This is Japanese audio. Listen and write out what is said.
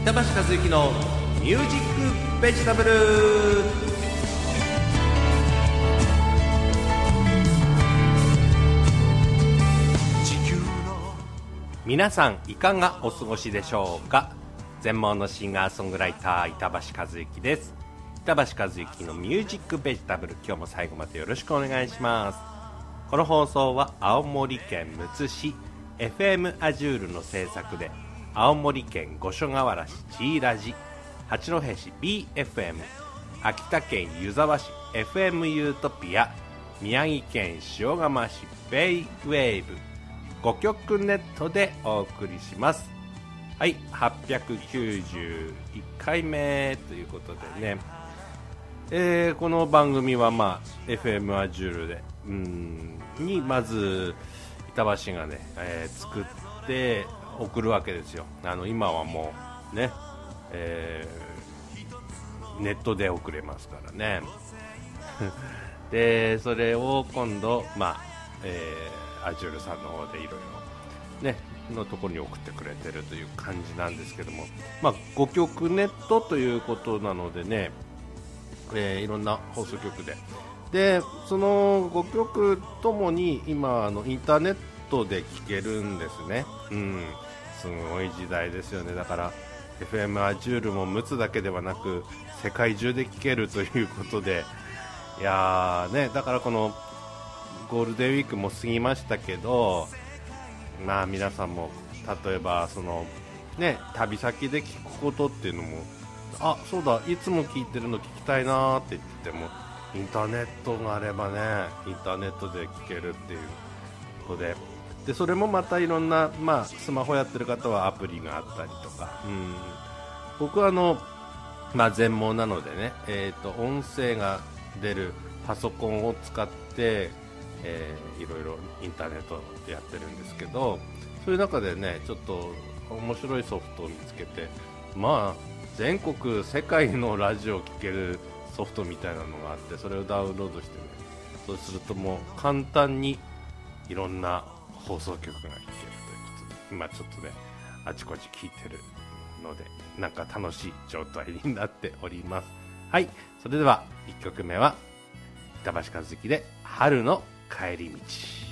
板橋和之のミュージックベジタブル。皆さんいかがお過ごしでしょうか。全盲のシンガーソングライター板橋和之です。板橋和之のミュージックベジタブル、今日も最後までよろしくお願いします。この放送は青森県むつ市 FM アジュールの制作で、青森県五所川原市 G ラジ、八戸市 BFM、 秋田県湯沢市 FM ユートピア、宮城県塩釜市ベイウェーブ5曲ネットでお送りします。はい、891回目ということでね、この番組は、FM アジュールでにまず板橋がね、作って送るわけですよ。今はもうね、ネットで送れますからねでそれを今度、アジュールさんの方でいろいろねのところに送ってくれてるという感じなんですけども、5曲ネットということなのでね、いろんな放送局でその5曲ともに今インターネットで聴けるんですね。すごい時代ですよね。だから FM アジュールも陸奥だけではなく世界中で聴けるということで、いやーね、だからこのゴールデンウィークも過ぎましたけど、皆さんも例えばそのね旅先で聞くことっていうのも、そうだ、いつも聞いてるの聞きたいなって言ってもインターネットがあればね、インターネットで聞けるっていうことで、それもまたいろんな、スマホやってる方はアプリがあったりとか、僕は全盲なのでね、音声が出るパソコンを使って、いろいろインターネットでやってるんですけど、そういう中でねちょっと面白いソフトを見つけて、全国世界のラジオを聴けるソフトみたいなのがあって、それをダウンロードしてね、そうするともう簡単にいろんな放送局が聴けるということで、今ちょっとねあちこち聴いてるのでなんか楽しい状態になっております。はい、それでは1曲目は板橋和之で春の帰り道。